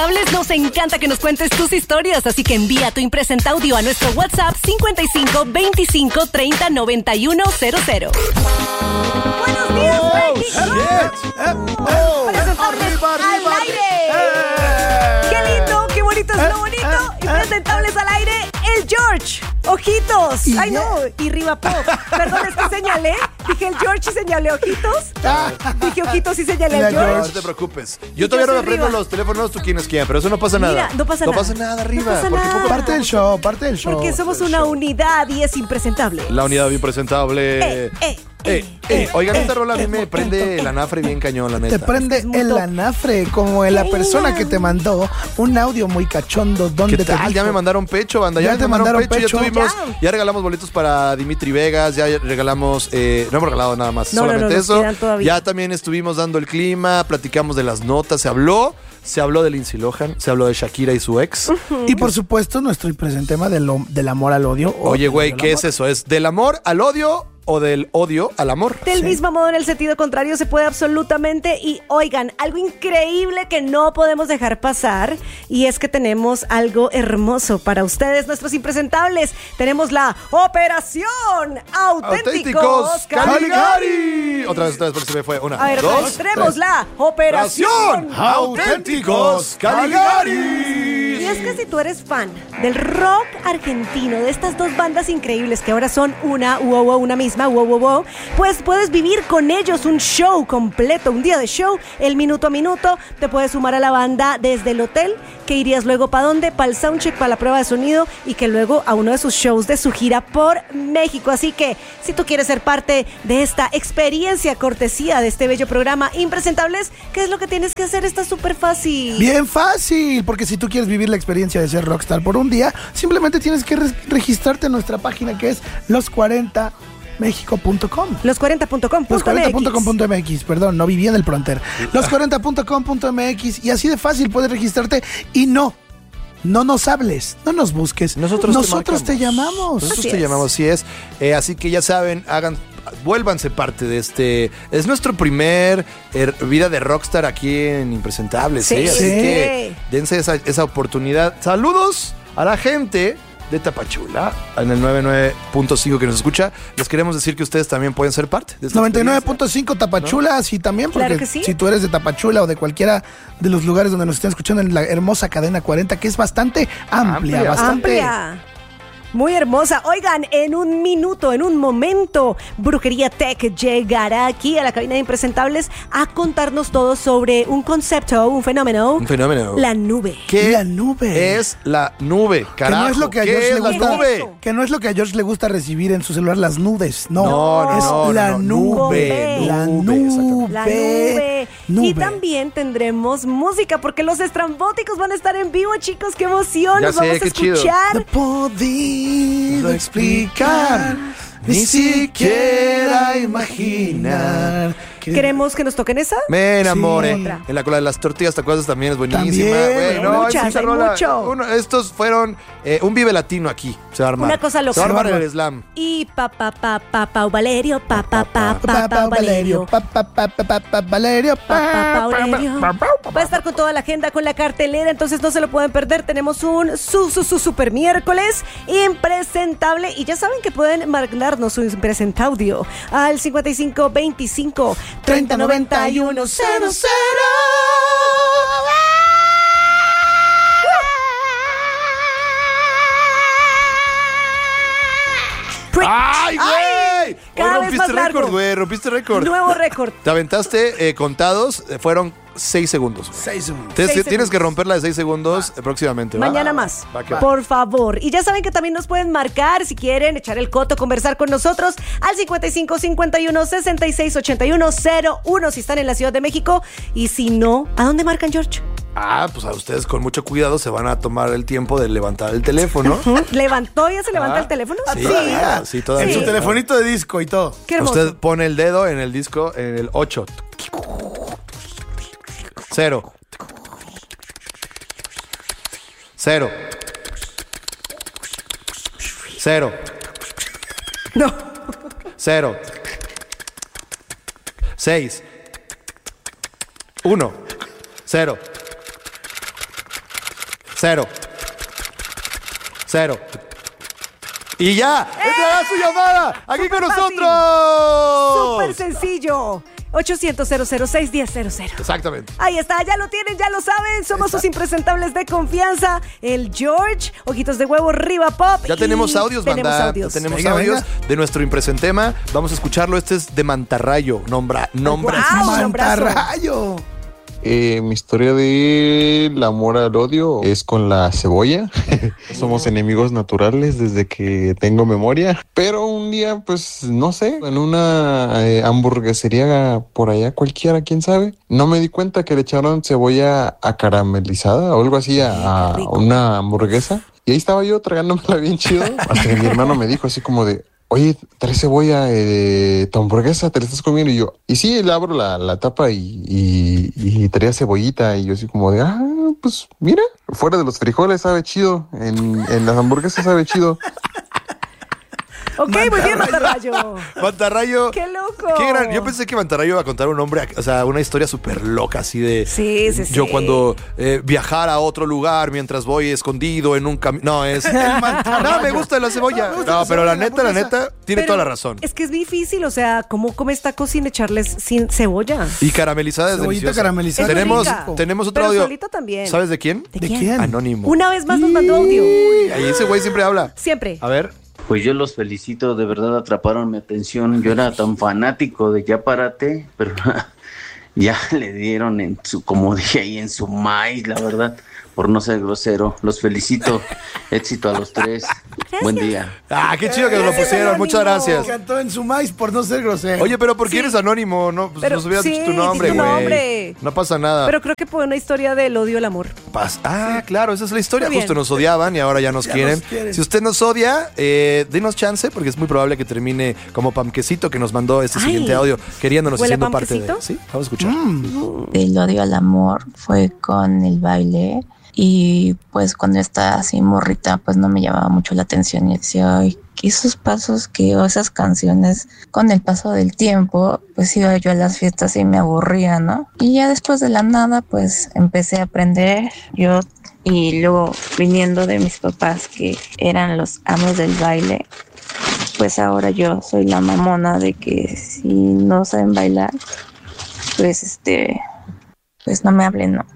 Impresentables nos encanta que nos cuentes tus historias, así que envía tu impresenta audio a nuestro WhatsApp 55 25 30 91 00. Buenos días, Impresentables al aire. ¡Qué lindo! ¡Qué bonito es lo bonito! Impresentables al aire, el George. Ojitos. Ay, no. Y Riva Pop. Perdón, es que señalé. Dije el George y señalé ojitos. Dije ojitos y señalé al George. No te preocupes. Yo todavía no me aprendo los teléfonos, tú quieres quién, pero eso no pasa nada. Mira, no pasa nada, Riva. No pasa nada. Parte del show. Porque somos una unidad y es impresentable. La unidad bien presentable. Oigan, esta rola a mí me prende el anafre bien cañón, la neta. Te prende el anafre, como la persona que te mandó un audio muy cachondo. ¿Qué tal? Ya me mandaron pecho, banda. Ya te mandaron pecho. Ya regalamos boletos para Dimitri Vegas. Ya regalamos, no hemos regalado nada más, solamente eso. Ya también estuvimos dando el clima, platicamos de las notas, se habló de Lindsay Lohan, se habló de Shakira y su ex. Y por supuesto, nuestro impresente tema del amor al odio. Oye, güey, ¿qué es eso? ¿Es del amor al odio o del odio al amor? Del mismo modo, en el sentido contrario, se puede absolutamente. Y oigan, algo increíble que no podemos dejar pasar, y es que tenemos algo hermoso para ustedes, nuestros impresentables. Tenemos la Operación Auténticos Caligari. Otra vez, porque se me fue. Una, a ver, dos, tenemos la Operación Auténticos Caligari. Y es que si tú eres fan del rock argentino, de estas dos bandas increíbles que ahora son una misma, pues puedes vivir con ellos un show completo, un día de show, el minuto a minuto. Te puedes sumar a la banda desde el hotel, que irías luego ¿para dónde? Para el soundcheck, para la prueba de sonido, y que luego a uno de sus shows de su gira por México. Así que si tú quieres ser parte de esta experiencia cortesía de este bello programa Impresentables, ¿qué es lo que tienes que hacer? Está súper fácil. Bien fácil, porque si tú quieres vivir la experiencia de ser rockstar por un día, simplemente tienes que registrarte en nuestra página, que es los40mexico.com. Los40.com.mx. Los40.com.mx, perdón, no vivía en el Pronter. Los40.com.mx, y así de fácil puedes registrarte. Y no nos hables, no nos busques. Nosotros te llamamos. Nosotros te llamamos, sí es. Así que ya saben, vuélvanse parte de este. Es nuestro primer vida de rockstar aquí en Impresentables. Sí, Así que dense esa oportunidad. Saludos a la gente de Tapachula, en el 99.5 que nos escucha. Les queremos decir que ustedes también pueden ser parte de esta 99.5 Tapachula, ¿no? Sí, también, porque claro que sí. Si tú eres de Tapachula o de cualquiera de los lugares donde nos estén escuchando, en la hermosa cadena 40, que es bastante amplia. Muy hermosa. Oigan, en un minuto, en un momento, Brujería Tech llegará aquí a la cabina de Impresentables a contarnos todo sobre un concepto, un fenómeno. La nube. ¿Qué la nube es la nube, carajo? Que no es lo que a George le gusta. Que no es lo que a George le gusta recibir en su celular, las nudes. No, es la nube. La nube. Y también tendremos música, porque los estrambóticos van a estar en vivo, chicos. ¡Qué emoción! Nos vamos a escuchar. No puedo explicar, ni siquiera imaginar. ¿Queremos que nos toquen esa? Me enamoré. Sí. En la cola de las tortillas, ¿te acuerdas? También es buenísima. Hay mucho. Estos fueron un Vive Latino aquí. Se va a armar. Una cosa loca. Se va a armar el slam. Y Pau Valerio, Valerio. Valerio. Va a estar con toda la agenda, con la cartelera, entonces no se lo pueden perder. Tenemos un super miércoles impresentable. Y ya saben que pueden mandarnos su impresentaudio al 5525 30 91 00. ¡Ay, güey! Cada vez más rompiste largo. récord, güey. Rompiste récord. Nuevo récord. Te aventaste contados, fueron 6 segundos. 6 segundos. Tienes que romperla de 6 segundos próximamente. Mañana más. Por favor. Y ya saben que también nos pueden marcar si quieren echar el coto, conversar con nosotros al 55 51 66 81 01 si están en la Ciudad de México. Y si no, ¿a dónde marcan, George? Pues a ustedes con mucho cuidado se van a tomar el tiempo de levantar el teléfono. ¿Ya se levanta el teléfono? Sí, todavía. En su telefonito de disco y todo. Qué hermoso. Usted pone el dedo en el disco, en el 8. 0. 0. 0. No. 0. 6. 1. 0. 0. Y ya, entrará su llamada aquí con nosotros. Súper sencillo. 800-006-1000. Exactamente. Ahí está, ya lo tienen, ya lo saben. Somos sus impresentables de confianza. El George, Ojitos de Huevo, Riva Pop. Ya tenemos audios, banda. Ya tenemos audios de nuestro impresentema. Vamos a escucharlo. Este es de Mantarrayo. Nombra. Mantarrayo. Mi historia del amor al odio es con la cebolla. Somos enemigos naturales desde que tengo memoria. Pero un día, pues, no sé, en una hamburguesería por allá cualquiera, quién sabe, no me di cuenta que le echaron cebolla acaramelizada o algo así a una hamburguesa. Y ahí estaba yo tragándomela bien chido. Hasta que mi hermano me dijo así como de: oye, ¿traes cebolla tu hamburguesa? ¿Te la estás comiendo? Y yo, y sí, le abro la tapa y traía cebollita. Y yo así como de, pues mira, fuera de los frijoles sabe chido. En las hamburguesas sabe chido. Ok, muy bien, Mantarrayo. Mantarrayo. ¡Qué loco! Qué gran. Yo pensé que Mantarrayo iba a contar un nombre, o sea, una historia súper loca, así de. Sí. Yo cuando viajar a otro lugar mientras voy escondido en un camino. No, es. No, me gusta la cebolla. No, pero la neta, tiene toda la razón. Es que es difícil, o sea, ¿cómo come esta cosa sin echarles sin cebolla? Y caramelizada es deliciosa. Caramelizada. Tenemos otro pero audio. solita también. ¿Sabes de quién? ¿De quién? Anónimo. Una vez más nos mandó audio. Ahí ese güey siempre habla. Siempre. A ver. Pues yo los felicito, de verdad atraparon mi atención. Yo era tan fanático de Ya Párate, pero ya le dieron en su, como dije ahí, en su maíz, la verdad, por no ser grosero. Los felicito, éxito a los tres. Gracias. Buen día. Qué chido que nos lo pusieron, muchas gracias. Cantó en su maíz por no ser grosero. Oye, pero ¿por qué eres anónimo? No, pues nos hubieras dicho tu nombre, güey. No pasa nada. Pero creo que fue una historia del odio al amor. Claro, esa es la historia. Justo nos odiaban y ahora ya nos quieren. Si usted nos odia, denos chance, porque es muy probable que termine como Pamquecito, que nos mandó este siguiente audio, queriéndonos y siendo parte de. Sí, vamos a escuchar. El odio al amor fue con el baile. Y pues cuando estaba así morrita, pues no me llamaba mucho la atención y decía, ay, que esos pasos o esas canciones, con el paso del tiempo, pues iba yo a las fiestas y me aburría, ¿no? Y ya después de la nada, pues empecé a aprender yo, y luego viniendo de mis papás que eran los amos del baile, pues ahora yo soy la mamona de que si no saben bailar, pues pues no me hablen, ¿no?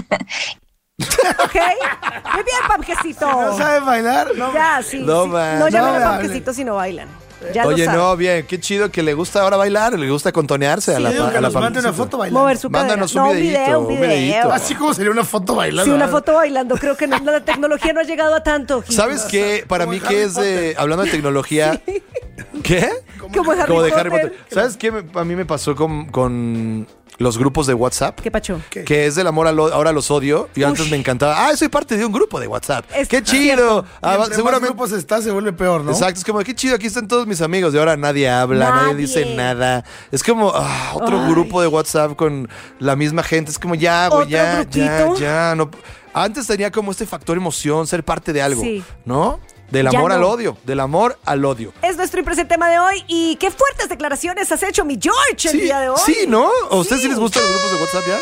Ok, muy bien, Pamquecito. ¿No saben bailar? No. Ya, sí. No llamen a Pamquecito si no bailan. Ya Oye, no, bien, qué chido que le gusta ahora bailar, le gusta contonearse a la Pamquecito. Mande una foto bailando. Mover su cadera. Mándanos un videíto. Así como sería una foto bailando. Sí, una foto bailando. Creo que la tecnología no ha llegado a tanto. ¿Sabes qué? Para mí que es hablando de tecnología. Sí. ¿Qué? Como de Harry Potter. ¿Sabes qué? A mí me pasó con los grupos de WhatsApp. ¿Qué pacho? Que es del amor ahora los odio. Y antes me encantaba. Soy parte de un grupo de WhatsApp. ¡Qué chido! Seguramente más grupos se vuelve peor, ¿no? Exacto. Es como, qué chido, aquí están todos mis amigos. Y ahora nadie habla, nadie dice nada. Es como otro grupo de WhatsApp con la misma gente. Es como, ya, güey, ya. No. Antes tenía como este factor emoción, ser parte de algo, ¿no? Del amor al odio. Del amor al odio. Es nuestro impresentema de hoy. Y qué fuertes declaraciones has hecho, mi George, el día de hoy. Sí, ¿no? ¿A ustedes sí les gustan los grupos de WhatsApp ya?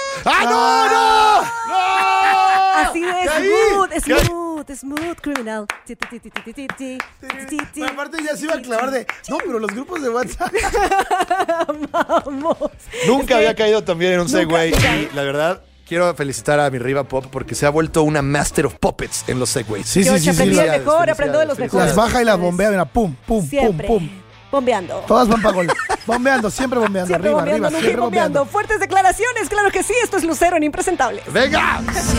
¡No! Así de smooth criminal. Aparte ya se iba a clavar de... No, pero los grupos de WhatsApp... Vamos. Nunca había caído también en un Segway. Y la verdad... Quiero felicitar a mi Riva Pop porque se ha vuelto una master of puppets en los Segways. Sí. Aprendo de los mejores. Las baja y las bombea, mira, pum. Bombeando. Todas van para gol. Bombeando, siempre bombeando. Siempre arriba, bombeando. siempre bombeando. Fuertes declaraciones, claro que sí. Esto es Lucero en Impresentables. ¡Venga!